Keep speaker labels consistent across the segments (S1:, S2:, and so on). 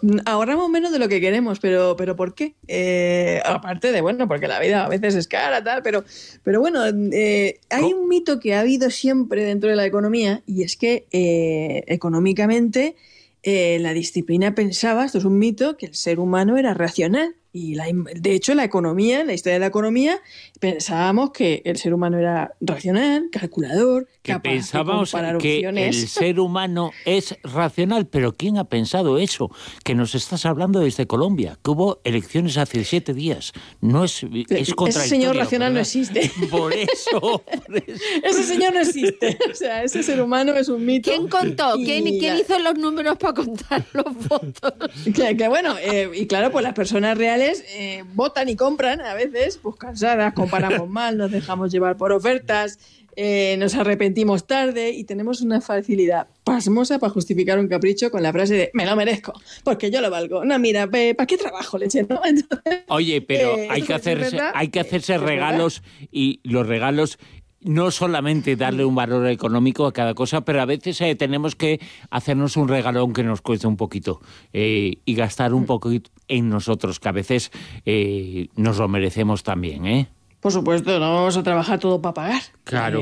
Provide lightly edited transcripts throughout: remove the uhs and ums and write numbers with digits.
S1: ahorramos menos de lo que queremos, pero ¿por qué? Aparte de, bueno, porque la vida a veces es cara, tal, pero bueno, hay un mito que ha habido siempre dentro de la economía, y es que económicamente la disciplina pensaba, esto es un mito, que el ser humano era racional. Y de hecho, en la historia de la economía, pensábamos que el ser humano era racional, calculador,
S2: que
S1: capaz
S2: pensábamos
S1: de comparar
S2: que
S1: opciones.
S2: el ser humano es racional, pero ¿quién ha pensado eso? Que nos estás hablando desde Colombia, que hubo elecciones hace 7 días. No es contradictorio.
S1: Ese señor racional, ¿verdad? No existe.
S2: Por eso.
S1: Ese señor no existe. O sea, ese ser humano es un mito.
S3: ¿Quién contó? ¿Quién hizo los números para contar los votos?
S1: Que bueno, y claro, pues las personas reales votan y compran a veces, pues cansadas, comparamos mal, nos dejamos llevar por ofertas, nos arrepentimos tarde y tenemos una facilidad pasmosa para justificar un capricho con la frase de me lo merezco, porque yo lo valgo. No, mira, ¿para qué trabajo, leche? ¿No? Entonces,
S2: oye, pero hay que hacerse regalos, y los regalos no solamente darle un valor económico a cada cosa, pero a veces tenemos que hacernos un regalón que nos cueste un poquito y gastar un poquito en nosotros, que a veces nos lo merecemos también, ¿eh?
S1: Por supuesto, no vamos a trabajar todo para pagar.
S2: Claro.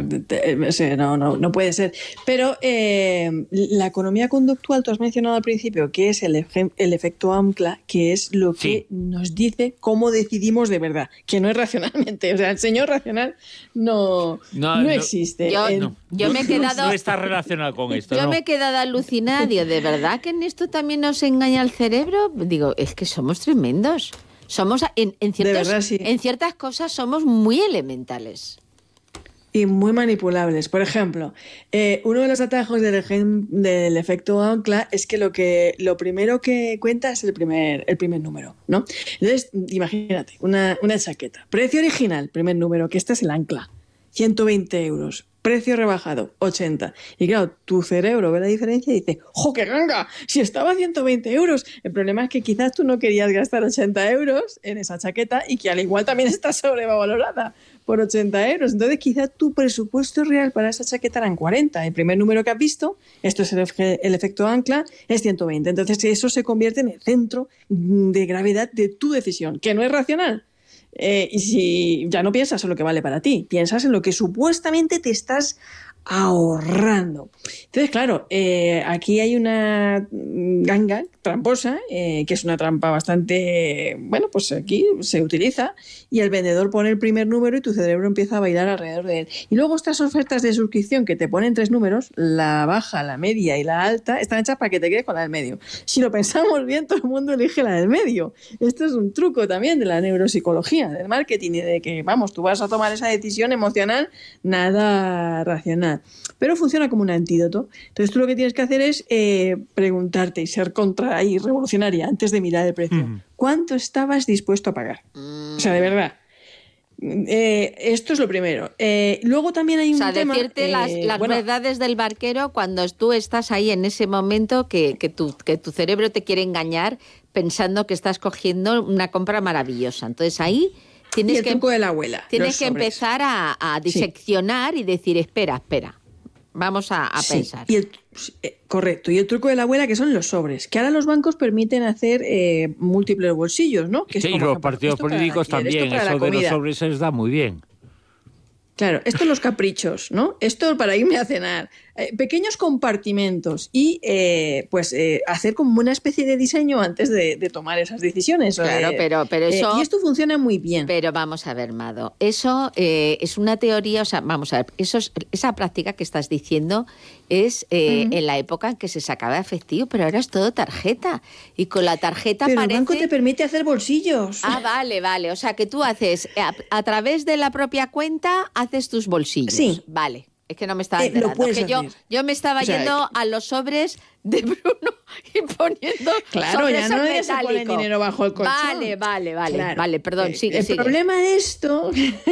S1: No puede ser. Pero la economía conductual, tú has mencionado al principio, que es el efecto ancla, que es lo que nos dice cómo decidimos de verdad, que no es racionalmente. O sea, el señor racional no existe.
S3: Yo me he quedado...
S2: No está relacionado con esto.
S3: Yo me he quedado alucinada. Digo, ¿de verdad que en esto también nos engaña el cerebro? Digo, es que somos tremendos. Somos, en ciertas cosas somos muy elementales.
S1: Y muy manipulables. Por ejemplo, uno de los atajos del efecto ancla es que lo primero que cuenta es el primer número, ¿no? Entonces, imagínate, una chaqueta. Precio original, primer número, que este es el ancla. 120 euros. Precio rebajado, 80. Y claro, tu cerebro ve la diferencia y dice, ¡jo, qué ganga! Si estaba a 120 euros. El problema es que quizás tú no querías gastar 80 euros en esa chaqueta y que al igual también está sobrevalorada por 80 euros. Entonces quizás tu presupuesto real para esa chaqueta eran 40. El primer número que has visto, esto es el efecto ancla, es 120. Entonces eso se convierte en el centro de gravedad de tu decisión, que no es racional. Y si ya no piensas en lo que vale para ti, piensas en lo que supuestamente te estás ahorrando. Entonces, claro, aquí hay una ganga tramposa, que es una trampa bastante, bueno, pues aquí se utiliza, y el vendedor pone el primer número y tu cerebro empieza a bailar alrededor de él. Y luego estas ofertas de suscripción que te ponen 3 números, la baja, la media y la alta, están hechas para que te quedes con la del medio. Si lo pensamos bien, todo el mundo elige la del medio. Esto es un truco también de la neuropsicología, del marketing, y de que, vamos, tú vas a tomar esa decisión emocional, nada racional. Pero funciona como un antídoto. Entonces tú lo que tienes que hacer es preguntarte y ser revolucionaria antes de mirar el precio. ¿Cuánto estabas dispuesto a pagar? O sea, de verdad. Esto es lo primero. Luego también hay un tema...
S3: decirte las verdades del barquero cuando tú estás ahí en ese momento que tu cerebro te quiere engañar pensando que estás cogiendo una compra maravillosa. Entonces ahí...
S1: Tienes el truco de la abuela.
S3: Tienes que empezar a diseccionar y decir, espera. Vamos a pensar.
S1: Correcto. Y el truco de la abuela, que son los sobres, que ahora los bancos permiten hacer múltiples bolsillos, ¿no? Que
S2: sí, es como, los partidos políticos también. Eso de los sobres se les da muy bien.
S1: Claro, esto los caprichos, ¿no? Esto para irme a cenar. Pequeños compartimentos y hacer como una especie de diseño antes de tomar esas decisiones.
S3: Claro, pero eso...
S1: y esto funciona muy bien.
S3: Pero vamos a ver, Mado, eso es una teoría, o sea, vamos a ver, esa práctica que estás diciendo es en la época en que se sacaba efectivo, pero ahora es todo tarjeta. Y con la tarjeta
S1: pero el banco te permite hacer bolsillos.
S3: Ah, vale. O sea, que tú haces, a través de la propia cuenta, haces tus bolsillos.
S1: Sí.
S3: Vale. Es que no me estaba enterando. Que yo me estaba yendo a los sobres de Bruno y poniendo sobres
S1: ya no se pone dinero bajo el colchón.
S3: Vale. Vale, perdón, sigue.
S1: El problema de esto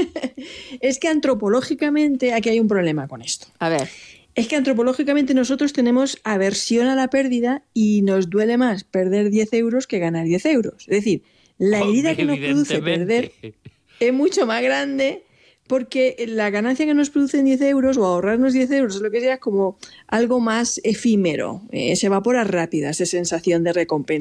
S1: es que antropológicamente aquí hay un problema con esto.
S3: A ver.
S1: Es que antropológicamente nosotros tenemos aversión a la pérdida y nos duele más perder 10 euros que ganar 10 euros. Es decir, la herida que nos produce perder es mucho más grande, porque la ganancia que nos producen 10 euros o ahorrarnos 10 euros es lo que sea, como algo más efímero, se evapora rápida esa sensación de recompensa.